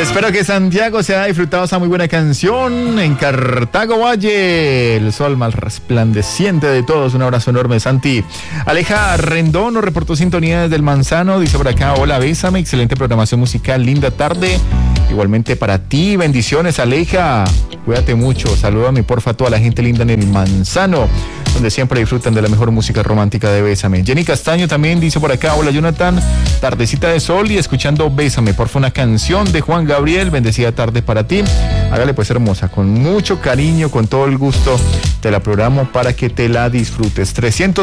Espero que Santiago se haya disfrutado esa muy buena canción. En Cartago Valle, el sol más resplandeciente de todos. Un abrazo enorme, Santi. Aleja Rendón nos reportó sintonía desde el Manzano. Dice por acá: hola, bésame, excelente programación musical, linda tarde. Igualmente para ti, bendiciones, Aleja. Cuídate mucho. Salúdame, porfa, a toda la gente linda en el Manzano, donde siempre disfrutan de la mejor música romántica de Bésame. Jenny Castaño también dice por acá: hola, Jonathan, tardecita de sol y escuchando Bésame, porfa, una canción de Juan Gabriel, bendecida tarde para ti. Hágale pues, hermosa, con mucho cariño, con todo el gusto, te la programo para que te la disfrutes.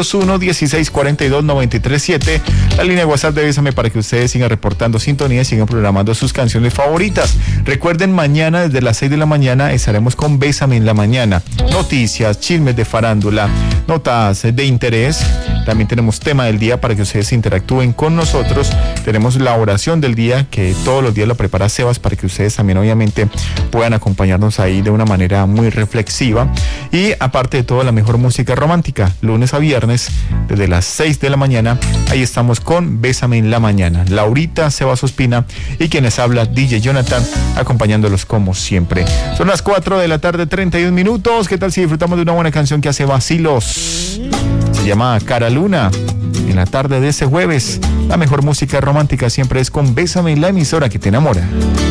301-1642-937, la línea de WhatsApp de Bésame, para que ustedes sigan reportando sintonía y sigan programando sus canciones favoritas. Recuerden, mañana desde las 6 de la mañana estaremos con Bésame en la mañana. Noticias, chismes de farándula, notas de interés. También tenemos tema del día para que ustedes interactúen con nosotros. Tenemos la oración del día, que todos los días la prepara Sebas, para que ustedes también obviamente puedan acompañarnos ahí de una manera muy reflexiva. Y aparte de todo, la mejor música romántica, lunes a viernes desde las 6 de la mañana. Ahí estamos con Bésame en la mañana. Laurita, Sebas Ospina y quienes habla, DJ Jonathan, acompañándolos como siempre. Son las 4 de la tarde, 31 minutos. ¿Qué tal si disfrutamos de una buena canción que hace vacilos? Se llama Cara Luna. En la tarde de ese jueves, la mejor música romántica siempre es con Bésame, la emisora que te enamora.